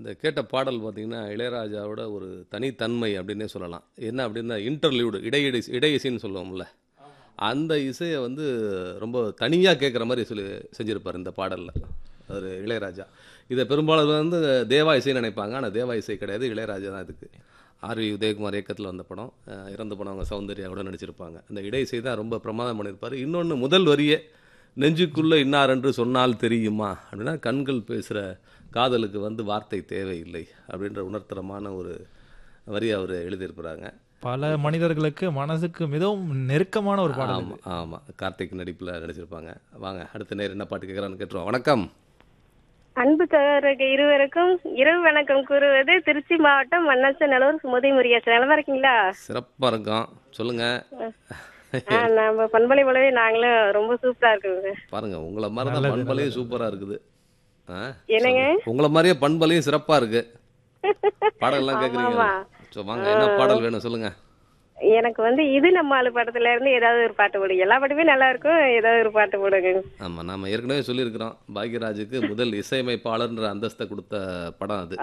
இந்த கேட்ட பாடல் பார்த்தீங்கன்னா, இளையராஜாவோட ஒரு தனித்தன்மை அப்படின்னே சொல்லலாம். என்ன அப்படின்னா, இன்டர்லியூடு இடை இசைன்னு சொல்லுவோம்ல. அந்த இசைய வந்து ரொம்ப தனியா கேட்குற மாரி செஞ்சிருப்பாரு இந்த பாடல்ல. அவரு இளையராஜா. இத பெரும்பாலும் வந்து தேவா இசைன்னு நினைப்பாங்க. ஆனா தேவா இசை கிடையாது. இளையராஜா தான் இதுக்கு. ஆர்.வி. உதயகுமார் இயக்கத்தில வந்த படம். இறந்து போனவங்க சௌந்தர்யா கூட நடிச்சிருப்பாங்க. அந்த இடை இசை தான் ரொம்ப பிரமாதம் பண்ணியிருப்பாரு. இன்னொன்னு முதல் வரியே, "நெஞ்சுக்குள்ள இன்னாரென்று சொன்னால் தெரியுமா?" அப்படின்னா, கண்கள் பேசுற காதலுக்கு வந்து வார்த்தை தேவையில்லை. அப்படின்ற உணர்த்தரமான ஒரு வரிய அவரு எழுதியிருக்கிறாங்க. பல மனிதர்களுக்கு மனசுக்கு மிகவும் நெருக்கமான ஒரு பாடல் ஆமா, இது. ஆமா. கார்த்திக் நடிப்புல நடிச்சிருப்பாங்க. வாங்க, அடுத்த நேயர் என்ன பாட்டு கேட்குறான்னு கேட்டுருவோம். வணக்கம். அன்பு சகோதரர்கள் இருவருக்கும் இரவு வணக்கம் கூறுவது திருச்சி மாவட்டம் மண்ணாச்சநல்லூர் சுமதி முருகேசன். நலமா இருக்கீங்களா? சிறப்பா இருக்கோம். சொல்லுங்க. நம்ம பண்பலை போலவே நாங்களும் ரொம்ப சூப்பரா இருக்குங்க. பாருங்க, உங்கள மாரி தான் நல்லது, பண்பலையும் நல்லது. சூப்பரா இருக்குது. ஆ, என்னங்க? சொல்லுங்க. உங்கள மாரியே பண்பலையும் சிறப்பா இருக்கு. பாடல்லாம் கேட்குறீங்க. ஆமாமா. வாங்க, என்ன பாடல் வேணும் சொல்லுங்க. எனக்கு வந்து இது நம்ம ஆளு படத்துல இருந்து ஏதாவது ஒரு பாட்டு போடுங்க. எல்லா பாட்டுமே நல்லா இருக்கும். ஏதாவது ஒரு பாட்டு போடுங்க. ஆமா, நாம ஏற்கனவே சொல்லியிருக்கிறோம். பாக்யராஜுக்கு முதல் இசையமைப்பாளர்ன்ற அந்தஸ்தை குடுத்த படம் அது.